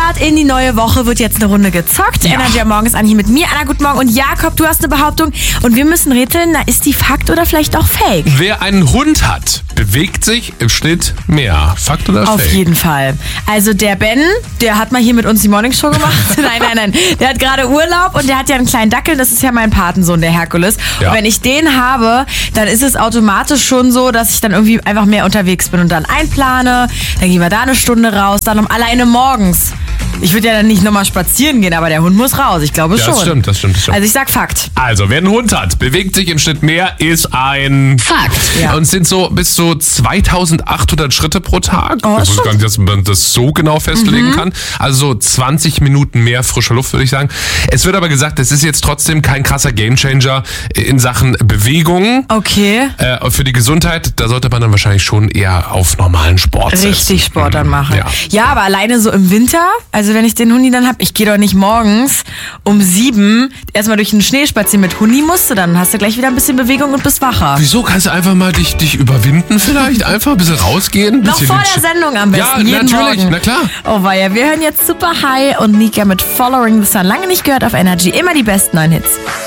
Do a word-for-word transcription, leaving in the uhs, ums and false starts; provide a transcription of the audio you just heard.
Start in die neue Woche wird jetzt eine Runde gezockt. Ja. Energy am Morgen ist Anni mit mir. Anna, guten Morgen. Und Jakob, du hast eine Behauptung. Und wir müssen rätseln, na, ist die Fakt oder vielleicht auch Fake? Wer einen Hund hat, bewegt sich im Schnitt mehr. Fakt oder Auf Fake? jeden Fall. Also der Ben, der hat mal hier mit uns die Morningshow gemacht. nein, nein, nein. Der hat gerade Urlaub und der hat ja einen kleinen Dackel. Das ist ja mein Patensohn, der Herkules. Ja. Und wenn ich den habe, dann ist es automatisch schon so, dass ich dann irgendwie einfach mehr unterwegs bin und dann einplane. Dann gehen wir da eine Stunde raus, dann um alleine morgens. Ich würde ja dann nicht nochmal spazieren gehen, aber der Hund muss raus. Ich glaube Ja, schon. das stimmt, das stimmt, das stimmt. Also ich sag Fakt. Also, wer einen Hund hat, bewegt sich im Schnitt mehr, ist ein Fakt. Ja. Und es sind so bis zu zweitausendachthundert Schritte pro Tag. Oh, ich wusste schon- gar nicht, dass man das so genau festlegen kann. Also so zwanzig Minuten mehr frische Luft, würde ich sagen. Es wird aber gesagt, es ist jetzt trotzdem kein krasser Gamechanger in Sachen Bewegung. Okay. Äh, für die Gesundheit, da sollte man dann wahrscheinlich schon eher auf normalen Sport setzen. Richtig Sport dann machen. Ja. Ja, aber alleine so im Winter, also wenn ich den Hundi dann hab, ich gehe doch nicht morgens um sieben erstmal durch den Schnee spazieren mit Hundi, musst du dann, hast du gleich wieder ein bisschen Bewegung und bist wacher. Wieso kannst du einfach mal dich, dich überwinden vielleicht? Einfach ein bisschen rausgehen? Ein Noch bisschen vor den der Sendung am besten, Ja, jeden natürlich, Morgen. na klar. Oh weia, wir hören jetzt Super High und Nika mit Following the Sun. Lange nicht gehört auf Energy, immer die besten neuen Hits.